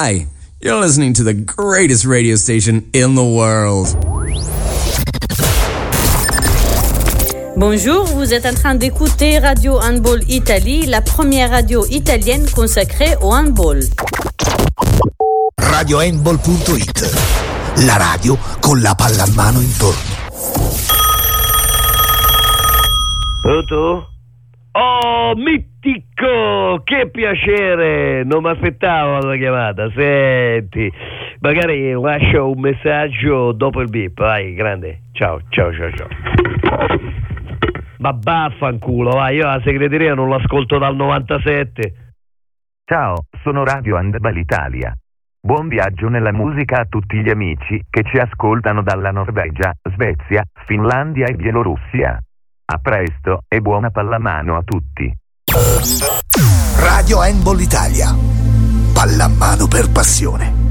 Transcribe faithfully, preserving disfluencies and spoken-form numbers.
Hi, you're listening to the greatest radio station in the world. Bonjour, vous êtes en train d'écouter Radio Handball Italie, la première radio italienne consacrée au handball. radio handball punto it, la radio con la pallamano intorno. Pronto? Oh, mitico! Che piacere! Non mi aspettavo la chiamata. Senti, magari lascio un messaggio dopo il beep. Vai, grande. Ciao, ciao, ciao, ciao. Ma vaffanculo, vai, io la segreteria non l'ascolto dal novantasette. Ciao, sono Radio Handball Italia. Buon viaggio nella musica a tutti gli amici che ci ascoltano dalla Norvegia, Svezia, Finlandia e Bielorussia. A presto e buona pallamano a tutti. Radio Handball Italia. Pallamano per passione.